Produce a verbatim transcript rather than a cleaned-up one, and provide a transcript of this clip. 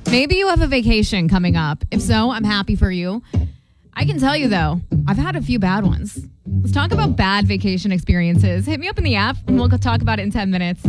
Maybe you have a vacation coming up. If so, I'm happy for you. I can tell you, though, I've had a few bad ones. Let's talk about bad vacation experiences. Hit me up in the app, and we'll talk about it in ten minutes.